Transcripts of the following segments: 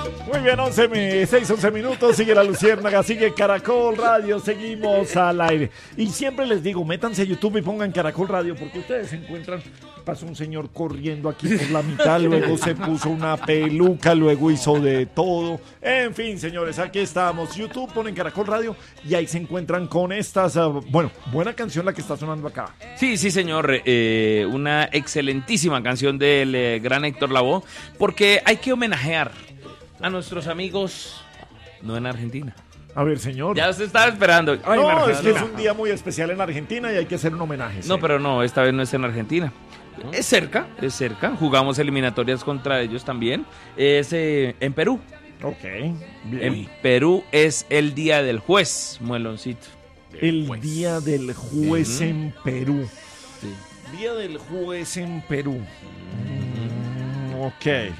Muy bien, 11 minutos, sigue La Luciérnaga, sigue Caracol Radio, seguimos al aire. Y siempre les digo, métanse a YouTube y pongan Caracol Radio, porque ustedes se encuentran, pasó un señor corriendo aquí por la mitad, luego se puso una peluca, luego hizo de todo. En fin, señores, aquí estamos. YouTube, ponen Caracol Radio y ahí se encuentran con estas, buena canción la que está sonando acá. Sí, señor, una excelentísima canción del gran Héctor Lavoe, porque hay que homenajear a nuestros amigos, no en Argentina. A ver, señor. Ya usted estaba esperando. Ay, no, es que es un día muy especial en Argentina y hay que hacer un homenaje. No, sí. pero no, esta vez no es en Argentina. ¿No? Es cerca. Jugamos eliminatorias contra ellos también. Es en Perú. Ok, bien. En Perú es el Día del Juez, Mueloncito. El Día del Juez en Perú. Sí. Día del Juez en Perú. Ok.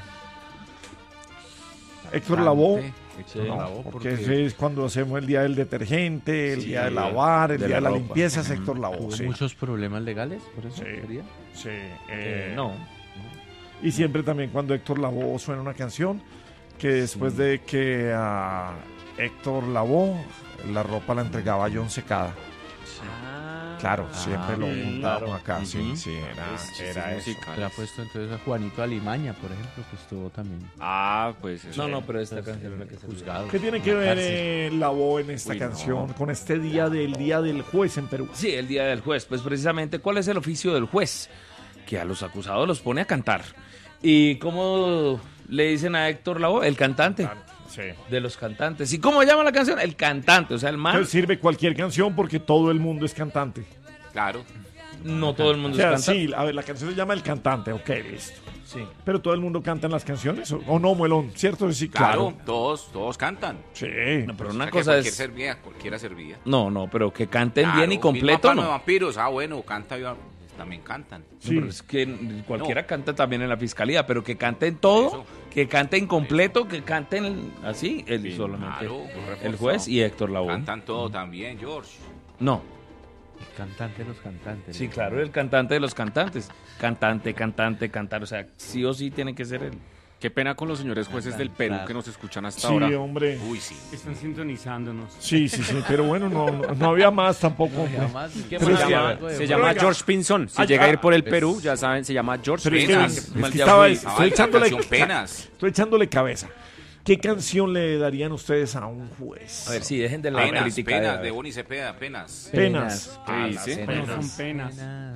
Héctor Lavoe. No, porque ese es cuando hacemos el día del detergente, el día de lavar, el día de la limpieza, es Héctor Lavoe. ¿Tuvo Sí. muchos problemas legales por eso? Sí. ¿Sería? Sí, No. Y siempre también cuando Héctor Lavoe suena una canción, que después de que a Héctor Lavoe la ropa la entregaba John Secada. Claro, siempre lo montamos acá. Uh-huh. Sí, era eso. Se ha puesto entonces a Juanito Alimaña, por ejemplo, que estuvo también Pues no, pero esta canción es la que se juzgado. ¿Qué tiene que ver Lavoe en esta canción con este día del juez en Perú? Sí, el Día del Juez. Pues precisamente, ¿cuál es el oficio del juez? Que a los acusados los pone a cantar. ¿Y cómo le dicen a Héctor Lavoe? El cantante. Sí. De los cantantes. ¿Y cómo llama la canción? El cantante, o sea, el man. Entonces sirve cualquier canción porque todo el mundo es cantante. Claro. No todo el mundo O sea, es cantante. sí, a ver, la canción se llama El Cantante, ok, listo. Sí. Pero todo el mundo canta en las canciones, ¿o no, Muelón? ¿Cierto? Sí, Claro, claro. todos cantan. Sí. No, pero O una sea, cosa que es. cualquiera servía. No, pero que canten Claro, bien y completo, misma Palma de ¿no? Vampiros, bueno, canta también cantan. Sí. No, pero es que cualquiera canta también en la fiscalía, pero que canten todo, Eso. que canten completo, que canten así, solamente Claro, el juez y Héctor Lavoe. Cantan todo también, George. No, El cantante de los cantantes. sí, claro, el cantante de los cantantes. Cantante, cantar, o sea, sí o sí tiene que ser él. Qué pena con los señores jueces del Perú que nos escuchan hasta ahora. Sí, hombre. Uy, sí. Están sintonizándonos. Sí, pero bueno, no había más tampoco. Pero Se llama George Pinson. Si llega a ir por el Perú, ya saben, se llama George Pero es que, Pinson. estoy Penas. echándole cabeza. ¿Qué canción le darían ustedes a un juez? A ver, sí, dejen de la Penas, crítica. penas, de Bonnie Cepeda, penas. Penas. ¿Qué dice? No son penas.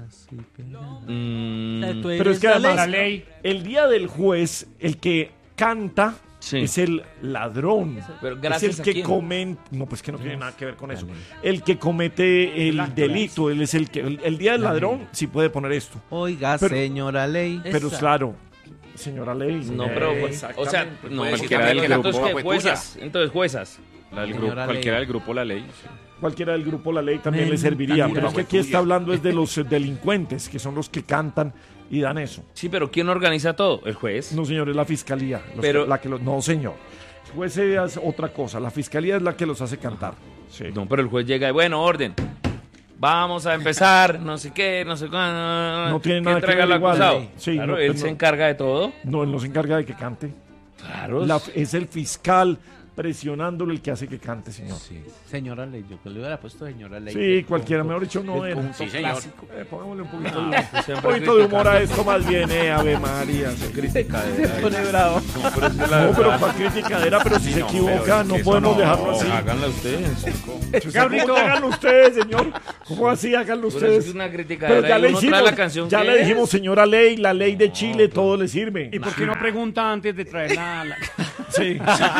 Pero es que además, La ley. el día del juez, el que canta Sí. es el ladrón. Pero Es gracias el a que quién. comete. No, pues que no tiene nada que ver con eso. El que comete el delito. Él es el que. El día del ladrón sí puede poner esto. Oiga, Pero- señora ley. Pero claro, señora ley. No, pero, o sea, no, Puede decir cualquiera también del que la grupo. culpa ¿Qué? fue Juezas. Entonces, juezas. Señora Cualquiera ley. del grupo La Ley. Cualquiera del grupo La Ley también le serviría. Pero es que aquí está hablando es de los delincuentes, que son los que cantan y dan eso. Sí, pero ¿quién organiza todo? El juez. No, señor, es la fiscalía. Pero- No, señor. El juez es otra cosa. La fiscalía es la que los hace cantar. Sí. No, pero el juez llega y, bueno, orden. Vamos a empezar, no sé qué, no sé cuándo. No tiene nada que traiga ver el igual. acusado. Sí, Claro, no, él no. se encarga de todo. No, él no se encarga de que cante. Claro. Es el fiscal presionándolo el que hace que cante, señor. Sí, señora ley. Yo que le hubiera puesto señora ley. Sí, cualquiera, mejor dicho, no era. Sí, señor. Pongámosle un poquito, No, de, pues siempre un poquito de humor a criticando. esto más bien, Ave María. Sí. Pone bravo. No, pero es que la No, pero verdad- para criticadera, pero si se no, equivoca, pero es no que eso podemos no, dejarlo así. Háganla ustedes. Gabrielito, háganlo ustedes, señor. ¿Cómo así? Háganlo Pero es ustedes. que una Pero criticadera ya y le uno hicimos, trae la canción ya que le es. dijimos, señora ley, la ley de Chile, todo le sirve. ¿Y por qué no pregunta antes de traer la... Sí.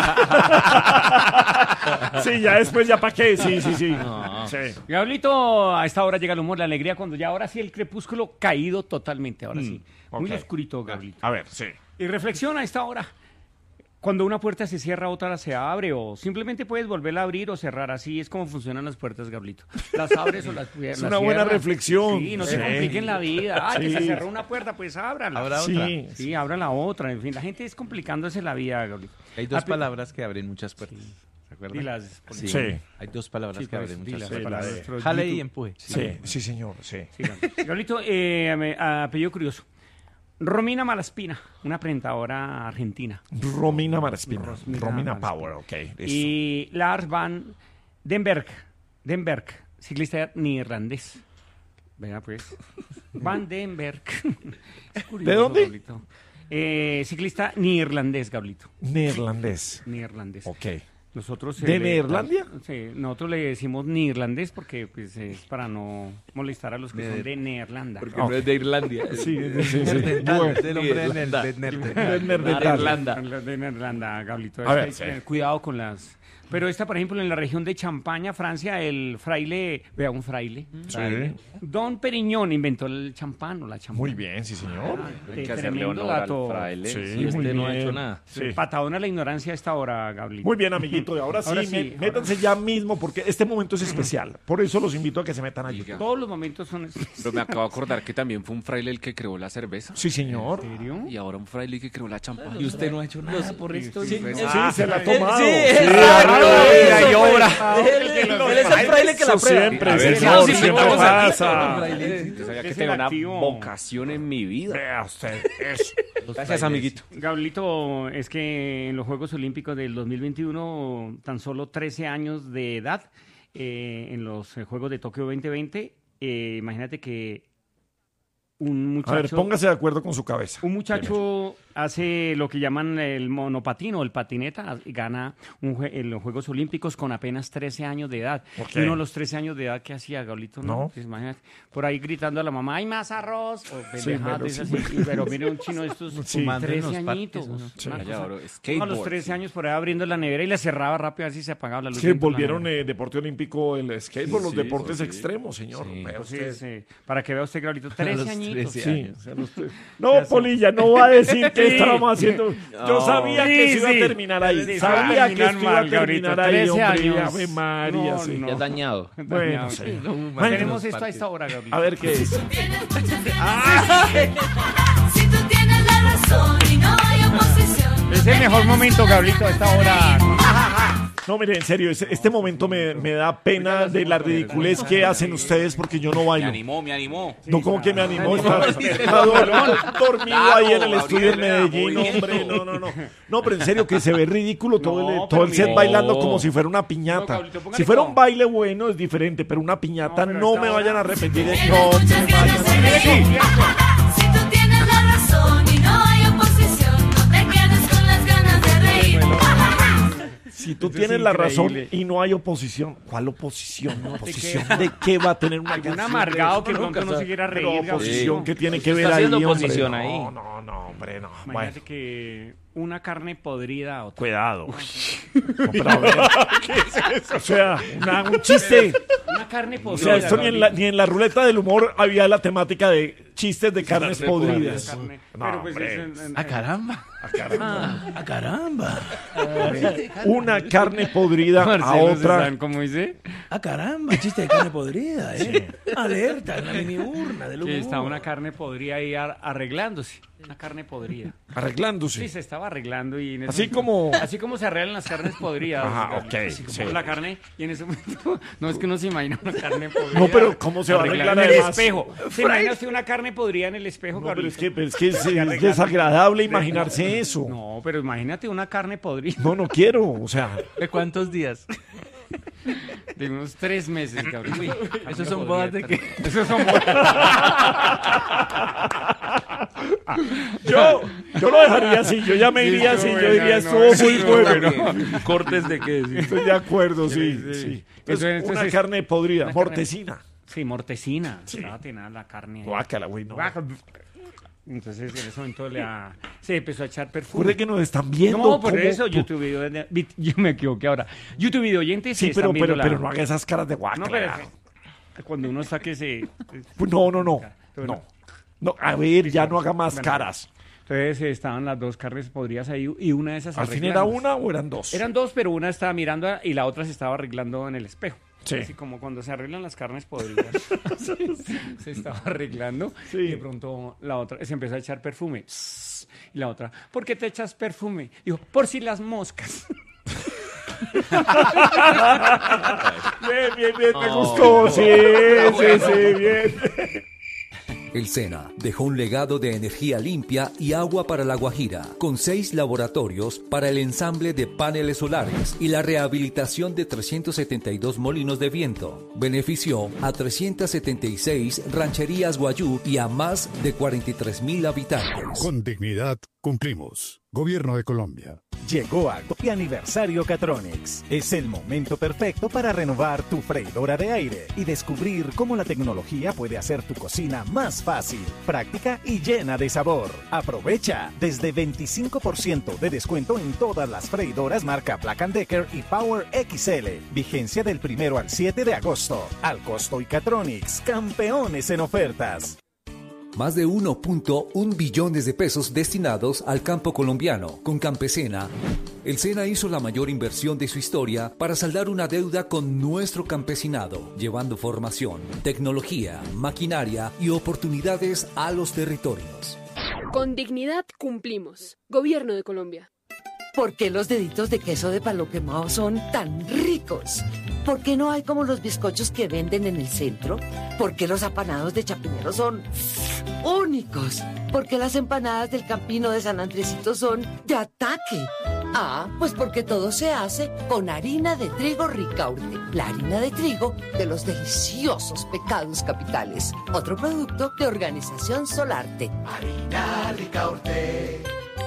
Sí, ya después, ¿ya para qué? Sí. Sí. Gabrielito, a esta hora llega el humor, la alegría, cuando ya ahora sí el crepúsculo caído totalmente, ahora sí. Muy ok. oscurito, Gabrielito. A ver, sí. Y reflexiona a esta hora. Cuando una puerta se cierra, otra se abre, o simplemente puedes volverla a abrir o cerrar. Así es como funcionan las puertas, Gablito. Las abres o las Es una buena reflexión. Sí, no Sí. se compliquen la vida. Ay, que Sí. se cerró una puerta, pues ábrala. Abra Sí. otra. Sí, abra la otra. En fin, la gente es complicándose la vida, Gablito. Hay dos Ah, palabras que abren muchas puertas. ¿Se acuerdan? Dilas. Sí. Sí. Hay dos palabras Sí, que pues, abren muchas dilas, puertas. para nuestro Jale y YouTube. empuje. Sí, señor, sí. Sí, Gablito, apellido curioso. Romina Malaspina, una presentadora argentina. Romina Malaspina. Romina Malaspina. Power, ok. Listo. Y Lars van Denberg, ciclista neerlandés. Vea pues. Van Denberg. Es curioso, ¿De dónde? Gablito. Ciclista neerlandés, Gablito. Neerlandés. Neerlandés. Ok. Nosotros ¿De Neerlandia? Sí, nosotros le decimos neerlandés porque pues, es para no molestar a los que son de Neerlanda. Porque no es de Irlandia. Sí. Bueno. El hombre del Irlanda. De Neerlanda, Gablito. A ver, Hay que tener cuidado con las... Pero esta, por ejemplo, en la región de Champaña, Francia, el fraile, vea, un fraile, Don Periñón inventó el champán o la champán. Muy bien, sí, señor. Hay que hacerle Tremendo honor al dato. fraile. Sí, Si muy este no ha bien. hecho nada. Sí. Patadona la ignorancia a esta hora, Gablito. Muy bien, amiguito. Y ahora sí, Ahora sí, métanse ya mismo porque este momento es especial. Por eso los invito a que se metan a YouTube. Todos los momentos son... Pero me acabo de acordar que también fue un fraile el que creó la cerveza. Sí, señor. ¿En serio? Y ahora un fraile que creó la champán. Y usted no ha hecho nada por esto. Sí, se la ha tomado. Sí, Sí, exacto. claro. Y obra. Él es el fraile que la Eso prueba. siempre, A ver, señor, sí, siempre vamos aquí. pasa. Yo sabía que Es tenía el una activo. vocación en mi vida. Vea usted eso. Gracias, amiguito. Gablito, es que en los Juegos Olímpicos del 2021, tan solo 13 años de edad, en los Juegos de Tokio 2020, imagínate que un A ver, muchacho... póngase de acuerdo con su cabeza. Un muchacho hace lo que llaman el monopatín o el patineta y gana en los Juegos Olímpicos con apenas 13 años de edad. Ok. Y uno a los 13 años de edad, ¿qué hacía, Gablito? No. Pues imagínate, por ahí gritando a la mamá, ¡hay más arroz! O pendejadas de sí. esas así. Pero mire un chino de estos Sí. Fumando en 13 los añitos. parques, ¿no? Sí. Una Allá, cosa- bro, uno a los skateboard, 13 sí. años por ahí abriendo la nevera y la cerraba rápido a ver si se apagaba la luz. Es que dentro de la volvieron nevera. deporte olímpico el skateboard, los Sí, deportes sí. extremos, señor. Sí. Vea Sí, usted. sí. Para que vea usted, Gablito, 13 los añitos. 13 Sí, años. o sea, no, Polilla, no va a decir que estábamos haciendo. Yo sabía que Sí, se iba a sí. terminar ahí. Sí, sabía que terminar esto iba a mal, terminar Gabrito, ahí, 13 hombre. años. Ave María, No, sí. no. Ya dañado. Bueno, sí. Tenemos esto a esta hora, Gablito. A ver qué es. Si tú tienes la razón y no hay oposición. Es el mejor momento, Gablito, a esta hora. No, mire, en serio, este momento me da pena de la ridiculez que hacen ustedes porque yo no Me bailo. animó, me animó. No, como que me animó. Está dormido ahí en el estudio en Medellín, hombre. No. No, pero en serio, que se ve ridículo todo No, todo el pero set mire. bailando como si fuera una No, piñata. Gablito, póngale Si fuera como- un baile bueno es diferente, pero una piñata No, pero no esta me hora- vayan a repetir. Tienes No muchas me vayan ganas a de reír. Si tú tienes la razón y no hay oposición, no te quedes con las ganas de reír. Si tú Eso tienes es la razón increíble. y no hay oposición, ¿cuál oposición? ¿Oposición de qué va a tener una Algún canción amargado de que eso? pronto no se quiera Pero reír, oposición Gablito. que tiene que Usted ver está ahí, haciendo hombre. oposición ahí. No, hombre, no. Bueno, Imagínate que una carne podrida a otra. cuidado. No, pero a ver, ¿qué es eso? O sea, un chiste. Una carne O podrida. sea, esto Gablito. ni en la ruleta del humor había la temática de chistes de carnes Una podridas. carne- No, Pero pues hombre. es caramba! ¡A caramba! Una carne podrida a Marcelo otra. Cezanne, ¿cómo dice? ¡A caramba! Chiste de carne podrida, ¿eh? Alerta, en la mini urna del Que está una carne podrida ahí arreglándose. Una carne podrida. Arreglándose. Sí, se estaba arreglando y en ese Así momento- como- así como se arreglan las carnes podridas. Ajá, Gablito. ok, Así como sí. la carne y en ese momento no es que uno se imagina una carne podrida. No, pero ¿cómo se va a arreglada arreglar en el además? espejo? ¿Se imagina usted una carne podrida en el espejo, No, pero Gablito? es que es desagradable imaginarse eso. No, pero imagínate una carne podrida No quiero. O sea, ¿De cuántos días? de unos 3 meses, Gablito. ¿Esos son bodas de qué? Esos son bodas. yo lo dejaría así. Yo ya me iría así. Yo diría, estuvo muy bueno. Cortes de qué. Sí. Estoy de acuerdo, sí. Entonces, Entonces, una carne podrida, una carne- mortecina. Sí, mortecina. Estaba tenaz la carne ahí. Guácala, güey, no. Entonces en ese momento se empezó a echar perfume. Ocurre que nos están viendo. No, por ¿cómo? eso YouTube video, yo me equivoqué ahora. YouTube video oyentes Sí, se están pero viendo no haga esas caras de No, guácala. pero cuando uno está que se... No, a ver, ya no haga más caras. Entonces estaban las dos carnes podridas ahí y una de esas ¿Al fin era arreglándose. una o eran dos? Eran dos, pero una estaba mirando y la otra se estaba arreglando en el espejo. Sí. Así como cuando se arreglan las carnes podridas. Se estaba arreglando Sí. y de pronto la otra se empezó a echar perfume. Y la otra, ¿por qué te echas perfume? Dijo, por si las moscas. Bien, me gustó. Sí, bien. El SENA dejó un legado de energía limpia y agua para La Guajira, con 6 laboratorios para el ensamble de paneles solares y la rehabilitación de 372 molinos de viento. Benefició a 376 rancherías guayú y a más de 43,000 habitantes. Con dignidad cumplimos. Gobierno de Colombia. Llegó a tu aniversario Catronics. Es el momento perfecto para renovar tu freidora de aire y descubrir cómo la tecnología puede hacer tu cocina más fácil, práctica y llena de sabor. Aprovecha desde 25% de descuento en todas las freidoras marca Black & Decker y Power XL. Vigencia del 1 al 7 de agosto. Al Costo y Catronics, campeones en ofertas. Más de 1.1 billones de pesos destinados al campo colombiano. Con Campesina, el SENA hizo la mayor inversión de su historia para saldar una deuda con nuestro campesinado, llevando formación, tecnología, maquinaria y oportunidades a los territorios. Con dignidad cumplimos. Gobierno de Colombia. ¿Por qué los deditos de queso de palo quemado son tan ricos? ¿Por qué no hay como los bizcochos que venden en el centro? ¿Por qué los apanados de Chapinero son únicos? ¿Por qué las empanadas del Campino de San Andresito son de ataque? Ah, pues porque todo se hace con harina de trigo Ricaurte, la harina de trigo de los deliciosos pecados capitales. Otro producto de Organización Solarte. Harina Ricaurte.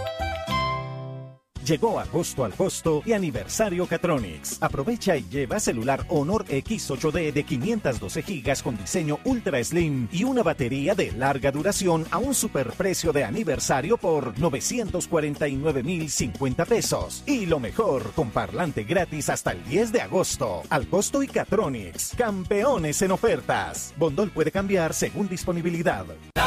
Llegó agosto al costo y aniversario Catronics. Aprovecha y lleva celular Honor X8D de 512 GB con diseño Ultra Slim y una batería de larga duración a un superprecio de aniversario por 949,050 pesos. Y lo mejor, con parlante gratis hasta el 10 de agosto. Al Costo y Catronics, campeones en ofertas. Bondol puede cambiar según disponibilidad.